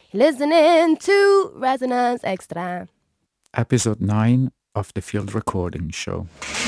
Listening to Resonance Extra. Episode 9 of the Field Recording Show.